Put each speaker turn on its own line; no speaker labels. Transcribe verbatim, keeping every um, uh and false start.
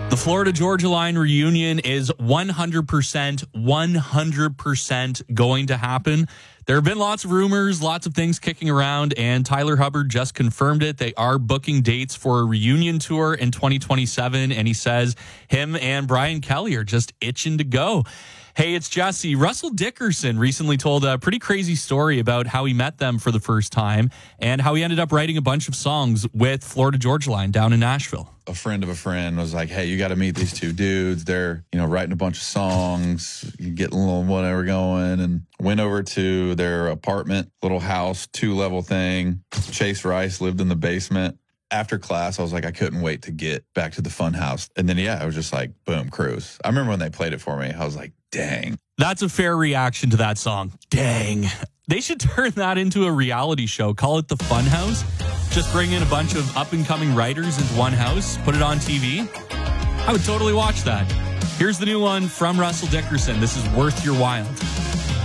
The Florida Georgia Line reunion is one hundred percent, one hundred percent going to happen. There have been lots of rumors, lots of things kicking around, and Tyler Hubbard just confirmed it. They are booking dates for a reunion tour in twenty twenty-seven, and he says him and Brian Kelly are just itching to go. Hey, it's Jesse. Russell Dickerson recently told a pretty crazy story about how he met them for the first time and how he ended up writing a bunch of songs with Florida Georgia Line down in Nashville.
A friend of a friend was like, hey, you got to meet these two dudes. They're, you know, writing a bunch of songs, you get a little whatever going, and went over to their apartment, little house, two-level thing. Chase Rice lived in the basement. After class, I was like, I couldn't wait to get back to the fun house. And then, yeah, I was just like, boom, cruise. I remember when they played it for me, I was like, dang.
That's a fair reaction to that song. Dang. They should turn that into a reality show. Call it the Fun House. Just bring in a bunch of up-and-coming writers into one house, put it on T V. I would totally watch that. Here's the new one from Russell Dickerson. This is Worth Your While.